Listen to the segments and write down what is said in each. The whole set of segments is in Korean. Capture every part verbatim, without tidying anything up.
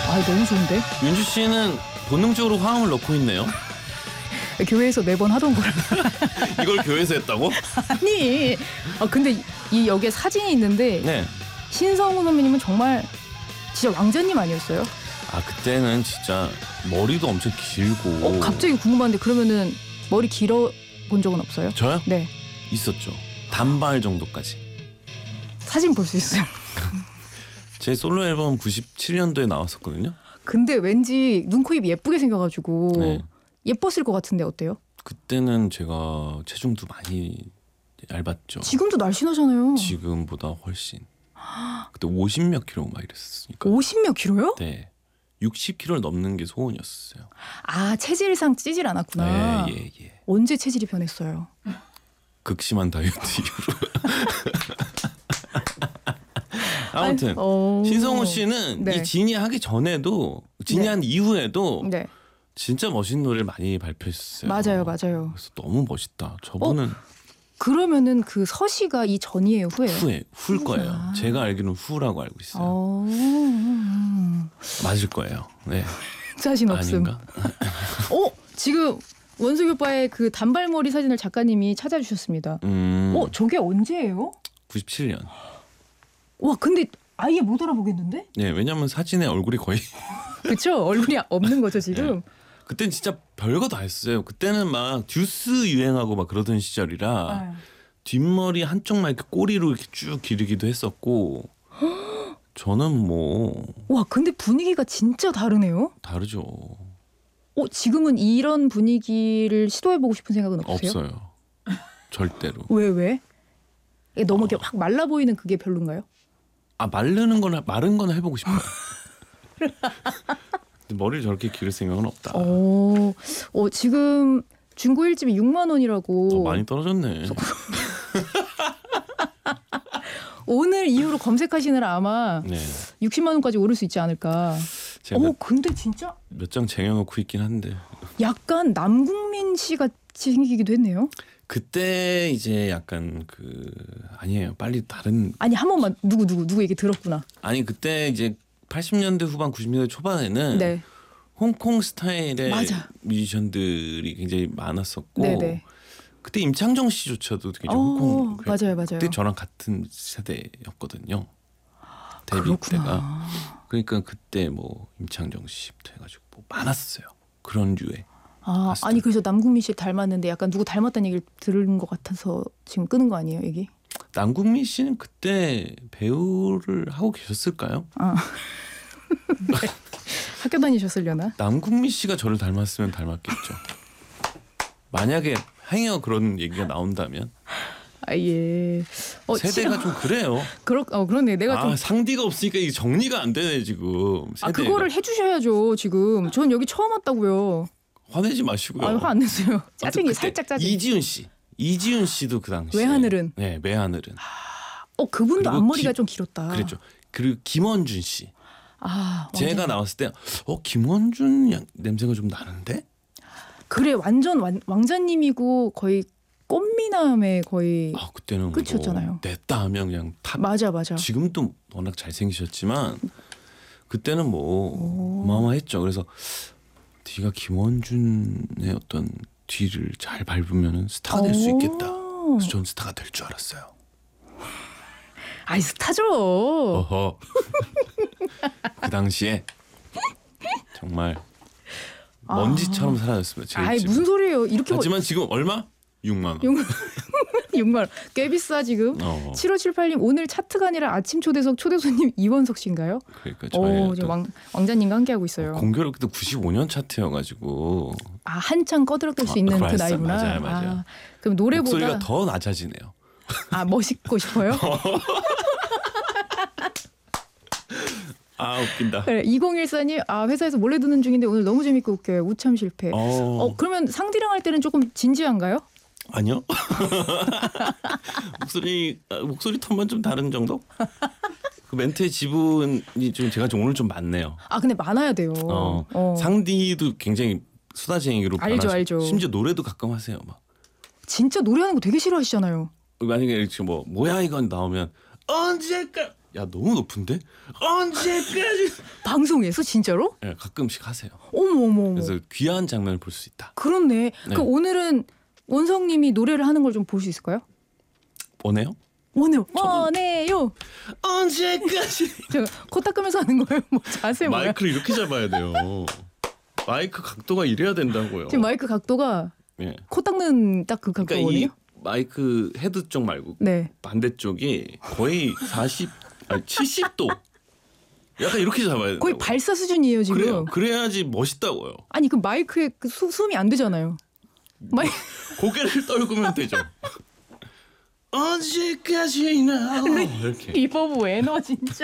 아, 너무 좋은데? 윤주 씨는 본능적으로 화음을 넣고 있네요. 교회에서 매번 하던 거라. 이걸 교회에서 했다고? 아니, 아 근데 이 여기에 사진이 있는데 네. 신성우 선배님은 정말 진짜 왕자님 아니었어요? 아 그때는 진짜 머리도 엄청 길고. 어, 갑자기 궁금한데 그러면은 머리 길어 본 적은 없어요? 저요? 네. 있었죠. 단발 정도까지. 사진 볼 수 있어요. 제 솔로 앨범 구십칠 년도에 나왔었거든요. 근데 왠지 눈, 코, 입 예쁘게 생겨가지고 네. 예뻤을 것 같은데 어때요? 그때는 제가 체중도 많이 얇았죠. 지금도 날씬하잖아요. 지금보다 훨씬. 그때 오십 몇 킬로 막 이랬으니까. 오십 몇 킬로요? 네. 육십 킬로를 넘는 게 소원이었어요. 아, 체질상 찌질 않았구나. 네, 예, 예. 언제 체질이 변했어요? 극심한 다이어트 이후로. 아무튼 아니, 어... 신성우 씨는 네. 이 지니 하기 전에도 지니 네. 한 이후에도 네. 진짜 멋있는 노래를 많이 발표했어요. 맞아요, 맞아요. 그래서 너무 멋있다. 저분은 어? 그러면은 그 서시가 이 전이에요, 후예요? 후에 후일 거예요. 후구나. 제가 알기로는 후라고 알고 있어요. 어... 맞을 거예요. 네. 자신 없음. 아닌가? 어, 지금 원석이 오빠의 그 단발머리 사진을 작가님이 찾아주셨습니다. 음, 어, 저게 언제예요? 구십칠 년. 와, 근데 아예 못 알아보겠는데? 네, 왜냐면 사진에 얼굴이 거의 그렇죠? 얼굴이 없는 거죠 지금. 네. 그땐 진짜 별거 다 했어요. 그때는 막 듀스 유행하고 막 그러던 시절이라 아유. 뒷머리 한쪽만 이렇게 꼬리로 이렇게 쭉 기르기도 했었고 저는 뭐 와, 근데 분위기가 진짜 다르네요. 다르죠. 어, 지금은 이런 분위기를 시도해보고 싶은 생각은 없으세요? 없어요. 절대로. 왜 왜? 이게 너무 이렇게 확 말라 보이는 그게 별론가요? 아 마르는 거나 마른 거나 해보고 싶어요. 근데 머리를 저렇게 기를 생각은 없다. 어, 어, 어 지금 중고 일 집이 육만 원이라고. 많이 떨어졌네. 오늘 이후로 검색하시느라 아마 네. 육십만 원까지 오를 수 있지 않을까. 제가 어, 근데 진짜 몇 장 쟁여놓고 있긴 한데 약간 남궁민 씨 같이 생기기도 했네요. 그때 이제 약간 그 아니에요. 빨리 다른 아니 한 번만 누구 누구 누구 얘기 들었구나. 아니 그때 이제 팔십 년대 후반 구십 년대 초반에는 네. 홍콩 스타일의 맞아. 뮤지션들이 굉장히 많았었고 네네. 그때 임창정 씨조차도 되게 어, 홍콩 맞아요, 맞아요. 그때 저랑 같은 세대였거든요. 데뷔 그렇구나. 때가 그러니까 그때 뭐 임창정 씨부터 해가지고 뭐 많았어요. 그런 류의. 아, 봤을 아니 때. 그래서 남궁민 씨 닮았는데 약간 누구 닮았다는 얘기를 들은 것 같아서 지금 끄는 거 아니에요, 얘기? 남궁민 씨는 그때 배우를 하고 계셨을까요? 아. 네. 학교 다니셨으려나? 남궁민 씨가 저를 닮았으면 닮았겠죠. 만약에 행여 그런 얘기가 나온다면 아 예. 어, 세대가 치... 좀 그래요. 그렇 어 그러네. 내가 아 좀. 상디가 없으니까 이게 정리가 안 되네 지금. 세대가. 아 그거를 해주셔야죠 지금. 전 여기 처음 왔다고요. 화내지 마시고요. 아, 화 안 냈어요. 짜증이 그때 살짝 짜증. 이지훈 씨, 이지훈 씨도 그 당시. 외하늘은. 네, 외하늘은. 어 그분도 그리고 앞머리가 기- 좀 길었다. 그랬죠. 그리고 김원준 씨. 아 제가 완전. 나왔을 때, 어 김원준 양- 냄새가 좀 나는데? 그래 완전 완, 왕자님이고 거의 꽃미남의 거의. 아 그때는 끝이었잖아요. 뭐 냈다 하면 그냥 탑. 맞아 맞아. 지금도 워낙 잘생기셨지만 그때는 뭐 오. 어마어마했죠. 그래서 네가 김원준의 어떤 뒤를 잘 밟으면 스타가 될 수 있겠다. 오. 그래서 전 스타가 될 줄 알았어요. 아이 스타죠. 어허. 그 당시에 정말 먼지처럼 사라졌습니다. 제 아이 집은. 무슨 소리예요? 이렇게 하지만 지금 얼마? 육만 원. 육- 육만 원. 꽤 비싸 지금. 어. 칠오칠팔 님 오늘 차트가 아니라 아침 초대석 초대 손님 이원석 씨인가요? 그러니까 저희 오, 지금 왕 왕자님과 함께 하고 있어요. 공교롭게도 구십오 년 차트여가지고 아 한창 꺼드럭댈 수 아, 있는 그 맞아요, 나이구나. 맞아요, 맞아요. 아, 그럼 노래보다 목소리가 더 낮아지네요. 아 멋있고 싶어요? 아 웃긴다. 그래, 이공일사 님 아 회사에서 몰래 듣는 중인데 오늘 너무 재밌고 웃겨요. 우참 실패. 어, 어 그러면 상디랑 할 때는 조금 진지한가요? 아니요. 목소리 아, 목소리 톤만 좀 다른 정도? 그 멘트의 지분이 좀 제가 좀 오늘 좀 많네요. 아 근데 많아야 돼요. 어, 어. 상디도 굉장히 수다쟁이로 알죠, 변하시- 알죠. 심지어 노래도 가끔 하세요. 막 진짜 노래하는 거 되게 싫어하시잖아요. 만약에 이렇게 뭐 뭐야 이건 나오면 언제까 야 너무 높은데 언제까지? 방송에서 진짜로? 네, 가끔씩 하세요. 어머 어머 어머. 그래서 귀한 장면을 볼 수 있다. 그렇네. 네. 그 오늘은 원성님이 노래를 하는 걸 좀 볼 수 있을까요? 원해요? 원해요. 원해요. 언제까지? 저코 닦으면서 하는 거예요? 뭐 자세 뭐야? 마이크를 이렇게 잡아야 돼요. 마이크 각도가 이래야 된다고요. 지금 마이크 각도가 예. 코 닦는 딱 그 그러니까 각도거든요. 이 마이크 헤드 쪽 말고 네. 반대쪽이 거의 사십 아니 칠십 도. 약간 이렇게 잡아야 돼요. 거의 발사 수준이에요 지금. 그래요. 그래야지 멋있다고요. 아니 그 마이크에 그 수, 숨이 안 되잖아요. 마이 고개를 떨구면 되죠. 언제까지나 이렇게 리버브 왜 넣어 진짜.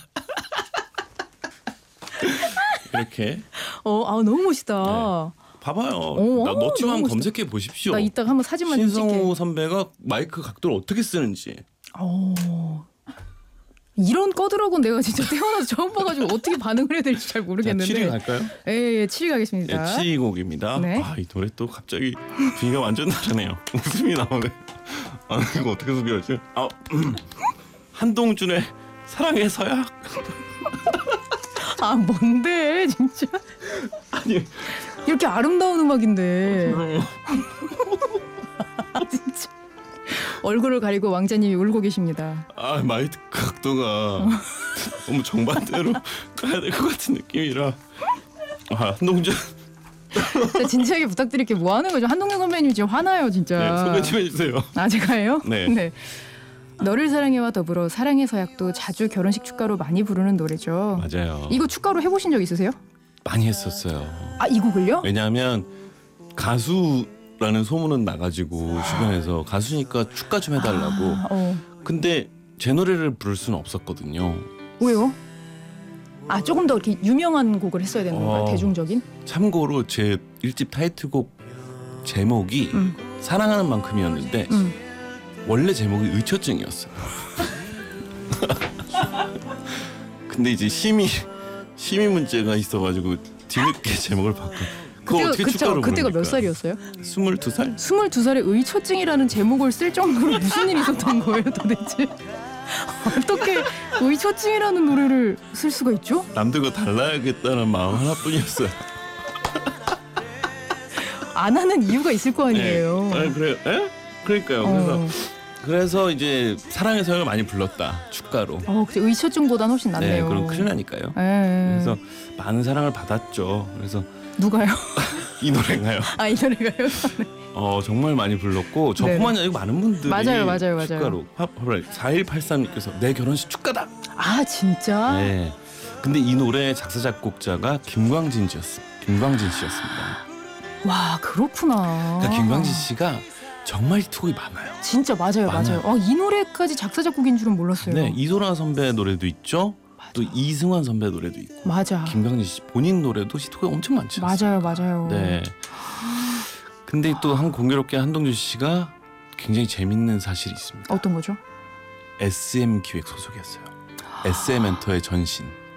이렇게 어, 아 너무 멋있다. 봐봐요. 어, 나 너튜브 너무 한번 검색해 보십시오. 나 이따가 한번 사진만 좀 찍게. 신성우 선배가 마이크 각도를 어떻게 쓰는지. 어. 이런 꺼드러곤 내가 진짜 태어나서 처음 봐가지고 어떻게 반응을 해야 될지 잘 모르겠는데. 칠 위 갈까요? 예, 예, 칠 위 가겠습니다. 예, 칠 위 곡입니다. 네. 아, 이 노래 또 갑자기 분위기가 완전 다르네요. 웃음이 나오네. 아, 이거 어떻게 소개하지? 아, 음. 한동준의 사랑의 서약. 아 뭔데 진짜. 아니 이렇게 아름다운 음악인데. 아, 진짜. 얼굴을 가리고 왕자님이 울고 계십니다. 아 마이크 각도가 너무 정반대로 가야 될 것 같은 느낌이라. 아, 한동준 진짜 진지하게 부탁드릴게요. 뭐 하는 거죠? 한동준 선배님 지금 화나요 진짜. 네, 소개 좀 해주세요. 아 제가요? 네. 너를 사랑해와 더불어 사랑의 서약도 자주 결혼식 축가로 많이 부르는 노래죠. 맞아요. 이거 축가로 해보신 적 있으세요? 많이 했었어요. 아 이 곡을요? 왜냐하면 가수라는 소문은 나가지고 주변에서 가수니까 축가 좀 해달라고. 아, 어. 근데 제 노래를 부를 수는 없었거든요. 왜요? 아 조금 더 이렇게 유명한 곡을 했어야 되는 건가요? 어. 대중적인? 참고로 제 일 집 타이틀곡 제목이 음. 사랑하는 만큼이었는데 음. 원래 제목이 의처증이었어요. 근데 이제 심의 심의 문제가 있어가지고 뒤늦게 제목을 바꿔. 그거 그때가, 어떻게 그쵸, 축가로 그때가 부릅니까? 몇 살이었어요? 스물두 살? 스물두 살에 의처증이라는 제목을 쓸 정도로 무슨 일이 있었던 거예요 도대체? 어떻게 의처증이라는 노래를 쓸 수가 있죠? 남들과 달라야겠다는 마음 하나뿐이었어요. 안 하는 이유가 있을 거 아니에요. 네. 아, 그래요? 에? 그러니까요. 어. 그래서 그래서 이제 사랑의 서약을 많이 불렀다 축가로. 어, 근데 의처증보단 훨씬 네, 낫네요. 그럼 큰일 나니까요. 에. 그래서 많은 사랑을 받았죠. 그래서 누가요? 이 노래가요. 아 이 노래가요? 어 정말 많이 불렀고 저뿐만이 아니고 많은 분들이 맞아요, 맞아요, 맞아요. 축가로 사일팔삼님께서 내 결혼식 축가다. 아 진짜? 네. 근데 이 노래 작사 작곡자가 김광진 씨였습니다. 김광진 씨였습니다. 와 그렇구나. 그러니까 김광진 씨가 정말 히트곡이 많아요. 진짜 맞아요, 많아요. 맞아요. 어, 이 노래까지 작사 작곡인 줄은 몰랐어요. 네, 이소라 선배 노래도 있죠. 맞아. 또 이승환 선배 노래도 있고. 맞아. 김광진 씨 본인 노래도 히트곡이 엄청 많지 않습니까? 맞아요, 맞아요. 네. 근데 또 한 공교롭게 한동준 씨가 굉장히 재밌는 사실이 있습니다. 어떤 거죠? 에스엠 기획 소속이었어요. 에스엠 엔터의 전신.